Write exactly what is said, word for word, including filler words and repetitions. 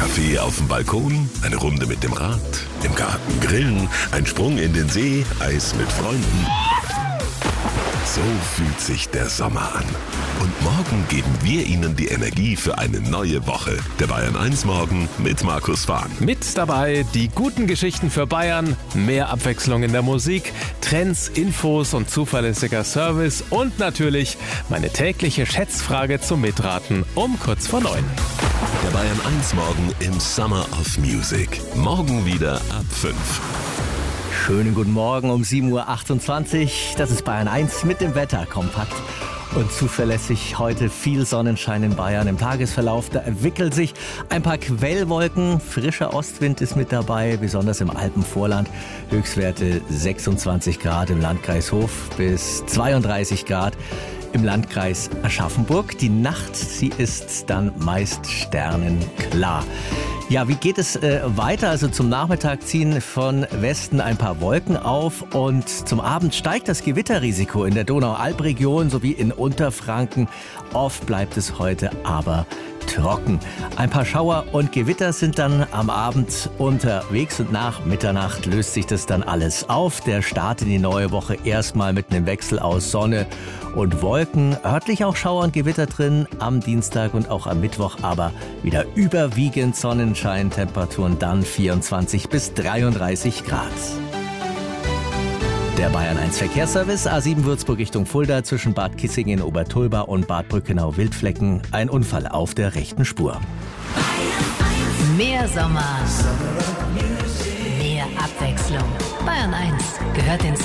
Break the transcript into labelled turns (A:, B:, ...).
A: Kaffee auf dem Balkon, eine Runde mit dem Rad, im Garten grillen, ein Sprung in den See, Eis mit Freunden. So fühlt sich der Sommer an. Und morgen geben wir Ihnen die Energie für eine neue Woche. Der Bayern eins Morgen mit Markus Fahn.
B: Mit dabei die guten Geschichten für Bayern, mehr Abwechslung in der Musik, Trends, Infos und zuverlässiger Service und natürlich meine tägliche Schätzfrage zum Mitraten um kurz vor neun.
A: Der Bayern eins Morgen im Summer of Music. Morgen wieder ab fünf.
C: Schönen guten Morgen um sieben Uhr achtundzwanzig. Das ist Bayern eins mit dem Wetter. Kompakt und zuverlässig. Heute viel Sonnenschein in Bayern. Im Tagesverlauf, da entwickelt sich ein paar Quellwolken. Frischer Ostwind ist mit dabei, besonders im Alpenvorland. Höchstwerte sechsundzwanzig Grad im Landkreis Hof bis zweiunddreißig Grad im Landkreis Aschaffenburg. Die Nacht, sie ist dann meist sternenklar. Ja, wie geht es äh, weiter? Also zum Nachmittag ziehen von Westen ein paar Wolken auf und zum Abend steigt das Gewitterrisiko in der Donau-Alb-Region sowie in Unterfranken. Oft bleibt es heute aber trocken. Ein paar Schauer und Gewitter sind dann am Abend unterwegs und nach Mitternacht löst sich das dann alles auf. Der Start in die neue Woche erstmal mit einem Wechsel aus Sonne und Wolken. Örtlich auch Schauer und Gewitter drin am Dienstag und auch am Mittwoch, aber wieder überwiegend Sonnenschein. Temperaturen dann vierundzwanzig bis dreiunddreißig Grad. Der Bayern eins Verkehrsservice, A sieben Würzburg Richtung Fulda zwischen Bad Kissingen in Obertulba und Bad Brückenau-Wildflecken. Ein Unfall auf der rechten Spur.
D: Mehr Sommer, mehr Abwechslung. Bayern eins gehört ins